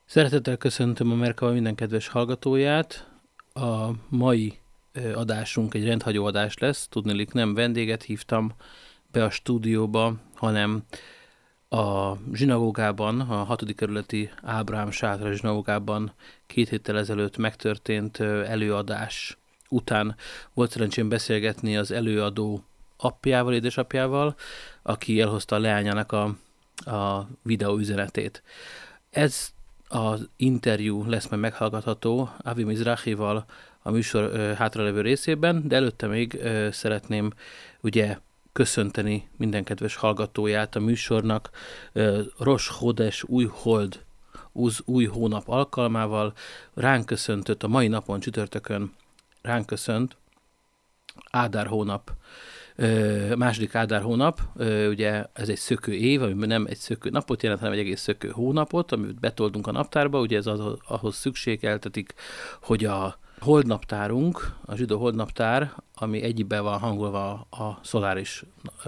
Szeretettel köszöntöm a Merkava minden kedves hallgatóját. A mai adásunk egy rendhagyó adás lesz. Tudniillik, nem vendéget hívtam be a stúdióba, hanem a zsinagógában, a 6. kerületi Ábrahám sátra zsinagógában 2 héttel ezelőtt megtörtént előadás után volt szerencsém beszélgetni az előadó apjával, édesapjával, aki elhozta a leányának a videó üzenetét. Ez az interjú lesz majd meghallgatható Avi Mizrahival a műsor hátralevő részében, de előtte még szeretném ugye köszönteni minden kedves hallgatóját a műsornak Rosh Hodesh, új hold, új hónap alkalmával. Ránk köszöntött a mai napon, csütörtökön ránk köszönt Ádár hónap, második Ádár hónap, ugye ez egy szökő év, ami nem egy szökő napot jelent, hanem egy egész szökő hónapot, amit betoldunk a naptárba, ugye ez ahhoz szükségeltetik, hogy a holdnaptárunk, a zsidó holdnaptár, ami egyben van hangolva a szoláris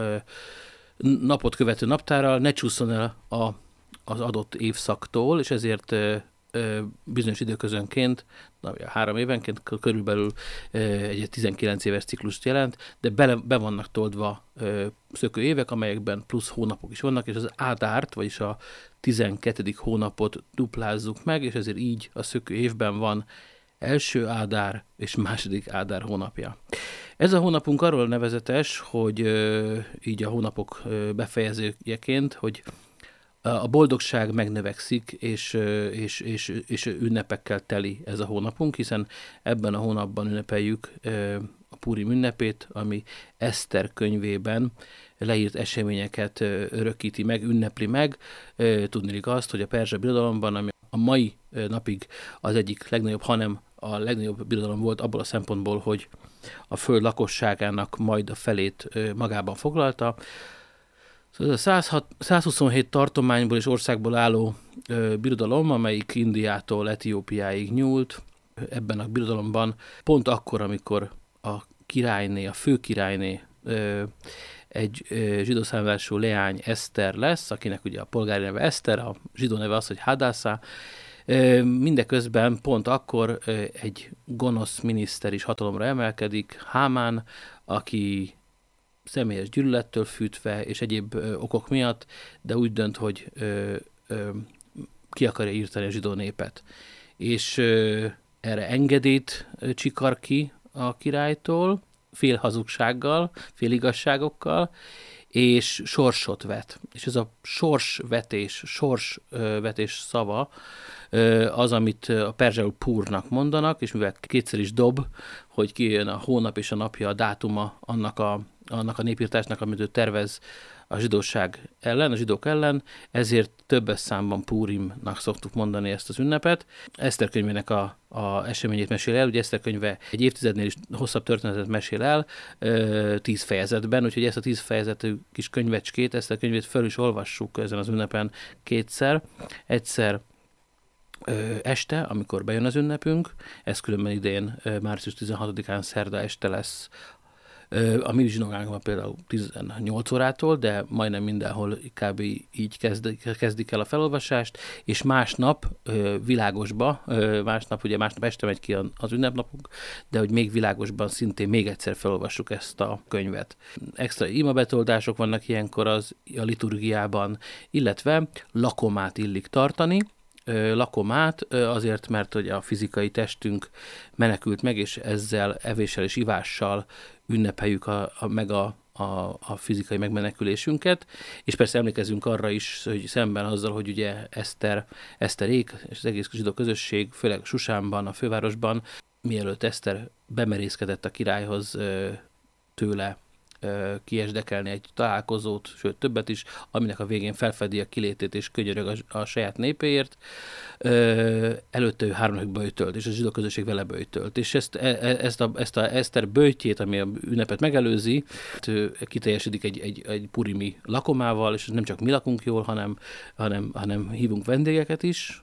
napot követő naptárral, ne csúszson el az adott évszaktól, és ezért bizonyos időközönként, 3 évenként körülbelül egy 19 éves ciklust jelent, de be vannak toldva szökő évek, amelyekben plusz hónapok is vannak, és az Ádárt, vagyis a 12. hónapot duplázzuk meg, és ezért így a szökő évben van első Ádár és második Ádár hónapja. Ez a hónapunk arról nevezetes, hogy így a hónapok befejezőjeként, hogy a boldogság megnövekszik, és ünnepekkel teli ez a hónapunk, hiszen ebben a hónapban ünnepeljük a Púrim ünnepét, ami Eszter könyvében leírt eseményeket örökíti meg, ünnepli meg. Tudniillik azt, hogy a Perzsa Birodalomban, ami a mai napig az egyik legnagyobb, hanem a legnagyobb birodalom volt abból a szempontból, hogy a föld lakosságának majd a felét magában foglalta. Szóval ez a 127 tartományból és országból álló birodalom, amelyik Indiától Etiópiáig nyúlt, ebben a birodalomban pont akkor, amikor a királyné, a főkirályné egy zsidó származású leány Eszter lesz, akinek ugye a polgári neve Eszter, a zsidó neve az, hogy Hadásza. Mindeközben pont akkor egy gonosz miniszter is hatalomra emelkedik, Hámán, aki személyes gyűlölettől fűtve és egyéb okok miatt, de úgy dönt, hogy ki akarja írtani a zsidó népet. És erre engedélyt csikar ki a királytól, fél hazugsággal, fél igazságokkal, és sorsot vet. És ez a sorsvetés szava az, amit a perzsául Púrnak mondanak, és mivel kétszer is dob, hogy kijön a hónap és a napja, a dátuma annak a népírtásnak, amit ő tervez a zsidóság ellen, a zsidók ellen, ezért többes számban Púrimnak szoktuk mondani ezt az ünnepet. Eszter könyvének a eseményét mesél el, ugye Eszter könyve egy évtizednél is hosszabb történetet mesél el, 10 fejezetben, úgyhogy ezt a 10 fejezetű kis könyvecskét, Eszter könyvét föl is olvassuk ezen az ünnepen kétszer. Egyszer este, amikor bejön az ünnepünk, ez különben idén március 16-án szerda este lesz. A mi zsinagógánkban például 18 órától, de majdnem mindenhol kb. Így kezdik el a felolvasást, és másnap világosba, másnap este megy ki az ünnepnapunk, de hogy még világosban szintén még egyszer felolvassuk ezt a könyvet. Extra imabetoldások vannak ilyenkor a liturgiában, illetve lakomát illik tartani, lakomát, azért, mert hogy a fizikai testünk menekült meg, és ezzel evéssel és ivással ünnepeljük meg a fizikai megmenekülésünket, és persze emlékezünk arra is, hogy szemben azzal, hogy ugye Eszterék és az egész zsidó közösség, főleg Susánban, a fővárosban, mielőtt Eszter bemerészkedett a királyhoz tőle kiesdekelni egy találkozót, sőt többet is, aminek a végén felfedi a kilétét és könyörög a saját népéért. Előtte ő 3 napig böjtölt, és a zsidó közösség vele böjtölt. És ezt a Eszter böjtjét, ami a ünnepet megelőzi, kiteljesedik egy purimi lakomával, és nem csak mi lakunk jól, hanem hívunk vendégeket is,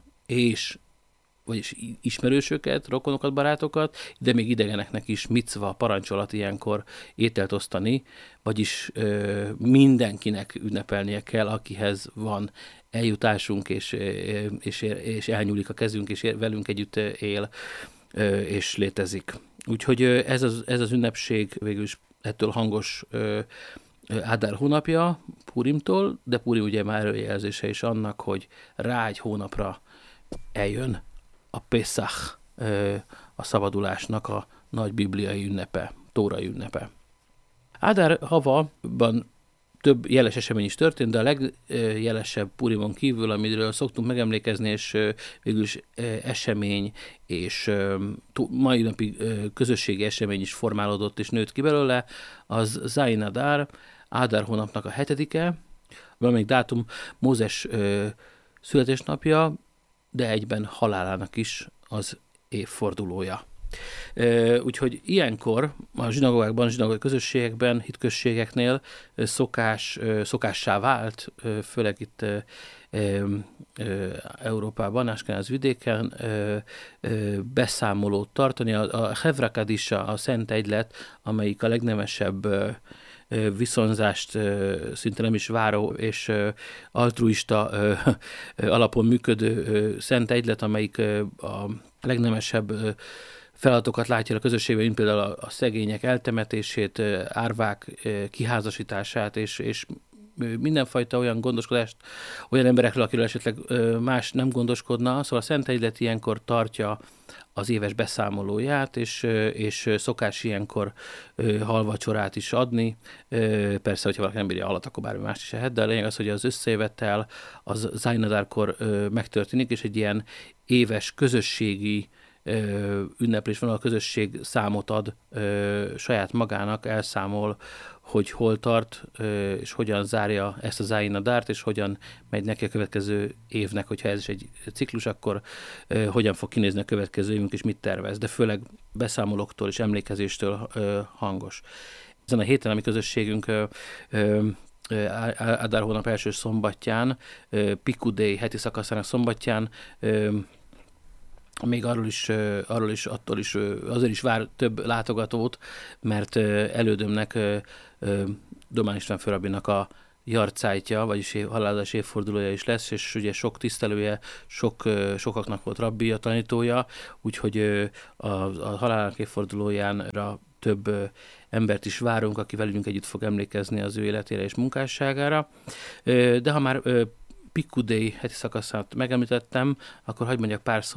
vagyis ismerősöket, rokonokat, barátokat, de még idegeneknek is micva, parancsolat ilyenkor ételt osztani, vagyis mindenkinek ünnepelnie kell, akihez van eljutásunk, és elnyúlik a kezünk, és velünk együtt él, és létezik. Úgyhogy ez az ünnepség végül is ettől hangos Ádár hónapja, Purimtól, de Purim ugye már előjelzése is annak, hogy rá egy hónapra eljön a Pesach, a szabadulásnak a nagy bibliai ünnepe, tórai ünnepe. Ádár havaban több jeles esemény is történt, de a legjelesebb Purimon kívül, amiről szoktunk megemlékezni, és végül is esemény, és mai napi közösségi esemény is formálódott és nőtt ki belőle, az Zayin Adar, Ádár hónapnak a 7-e, valamelyik dátum Mózes születésnapja, de egyben halálának is az évfordulója. Úgyhogy ilyenkor a zsinagógákban, zsinagógai közösségekben, hitközségeknél szokássá vált, főleg itt Európában, Áskenáz vidéken beszámolót tartani. A Hevra Kadisha, a Szent Egylet, amelyik a legnemesebb viszonzást szinte nem is váró és altruista alapon működő Szent Egylet, amelyik a legnemesebb feladatokat látja a közösségben, mint például a szegények eltemetését, árvák kiházasítását, és mindenfajta olyan gondoskodást olyan emberekről, akiről esetleg más nem gondoskodna. Szóval a Szent Egylet ilyenkor tartja az éves beszámolóját, és szokás ilyenkor halvacsorát is adni. Persze, hogyha valaki nem bírja halat, akkor bármi más is ehet, de a lényeg az, hogy az összejövetel az Zayin Adarkor megtörténik, és egy ilyen éves közösségi ünneplés van, a közösség számot ad saját magának, elszámol, hogy hol tart, és hogyan zárja ezt a Zayin Adart, és hogyan megy neki a következő évnek, hogyha ez is egy ciklus, akkor hogyan fog kinézni a következő évünk, és mit tervez. De főleg beszámolóktól és emlékezéstől hangos. Ezen a héten, ami közösségünk Adar hónap első szombatján, Pikudei heti szakaszának szombatján, még azért is vár több látogatót, mert elődömnek, Domán István főrabbinak a jarcájtja, vagyis halálozás évfordulója is lesz, és ugye sok tisztelője, sokaknak volt rabbi, a tanítója, úgyhogy a halálának évfordulójánra több embert is várunk, aki velünk együtt fog emlékezni az ő életére és munkásságára. De ha már Pikudei heti szakaszát megemlítettem, akkor hadd mondjak pár szót